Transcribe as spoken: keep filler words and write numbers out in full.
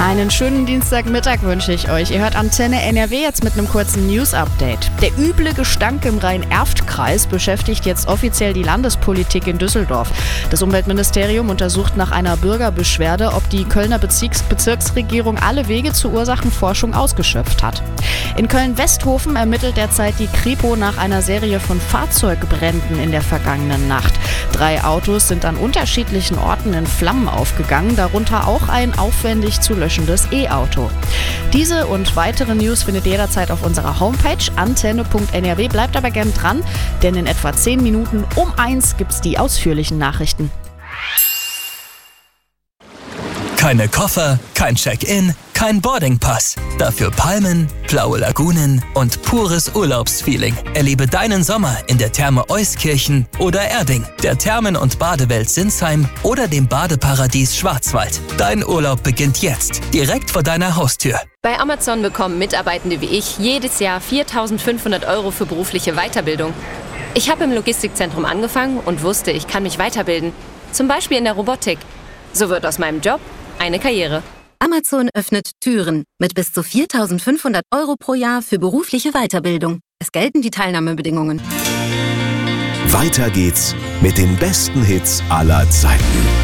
Einen schönen Dienstagmittag wünsche ich euch. Ihr hört Antenne N R W jetzt mit einem kurzen News-Update. Der üble Gestank im Rhein-Erft-Kreis beschäftigt jetzt offiziell die Landespolitik in Düsseldorf. Das Umweltministerium untersucht nach einer Bürgerbeschwerde, ob die Kölner Bezirks- Bezirksregierung alle Wege zur Ursachenforschung ausgeschöpft hat. In Köln-Westhofen ermittelt derzeit die Kripo nach einer Serie von Fahrzeugbränden in der vergangenen Nacht. Drei Autos sind an unterschiedlichen Orten in Flammen aufgegangen, darunter auch ein aufwendig zu löschendes E-Auto. Diese und weitere News findet ihr jederzeit auf unserer Homepage antenne punkt n r w. Bleibt aber gern dran, denn in etwa zehn Minuten um eins gibt's die ausführlichen Nachrichten. Keine Koffer, kein Check-in, kein Boardingpass. Dafür Palmen, blaue Lagunen und pures Urlaubsfeeling. Erlebe deinen Sommer in der Therme Euskirchen oder Erding, der Thermen- und Badewelt Sinsheim oder dem Badeparadies Schwarzwald. Dein Urlaub beginnt jetzt, direkt vor deiner Haustür. Bei Amazon bekommen Mitarbeitende wie ich jedes Jahr viertausendfünfhundert Euro für berufliche Weiterbildung. Ich habe im Logistikzentrum angefangen und wusste, ich kann mich weiterbilden. Zum Beispiel in der Robotik. So wird aus meinem Job eine Karriere. Amazon öffnet Türen mit bis zu viertausendfünfhundert Euro pro Jahr für berufliche Weiterbildung. Es gelten die Teilnahmebedingungen. Weiter geht's mit den besten Hits aller Zeiten.